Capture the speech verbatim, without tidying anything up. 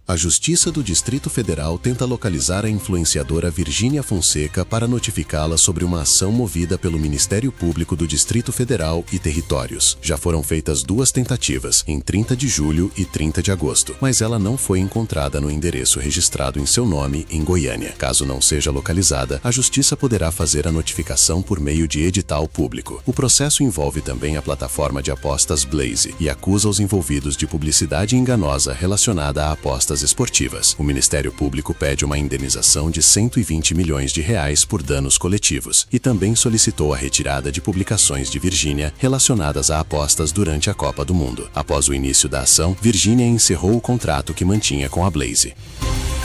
A Justiça do Distrito Federal tenta localizar a influenciadora Virgínia Fonseca para notificá-la sobre uma ação movida pelo Ministério Público do Distrito Federal e Territórios. Já foram feitas duas tentativas, em trinta de julho e trinta de agosto, mas ela não foi encontrada no endereço registrado em seu nome em Goiânia. Caso não seja localizada, a Justiça poderá fazer a notificação por meio de edital público. O processo envolve também a plataforma de apostas Blaze e acusa os envolvidos de publicidade enganosa relacionada a apostas esportivas. O Ministério Público pede uma indenização de cento e vinte milhões de reais por danos coletivos e também solicitou a retirada de publicações de Virgínia relacionadas a apostas durante a Copa do Mundo. Após o início da ação, Virgínia encerrou o contrato que mantinha com a Blaze.